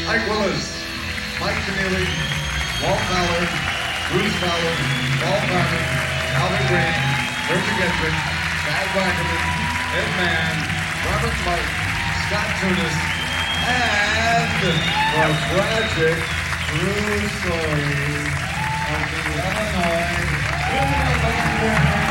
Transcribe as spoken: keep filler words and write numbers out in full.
Ike Willis, Mike Keneally, Walt Fowler, Bruce Fowler, Paul Garner, Alvin Green, Richard Gendrick, Chad Wackerman, Ed Mann, Robert Mike, Scott Tunis, and the tragic true story of the Illinois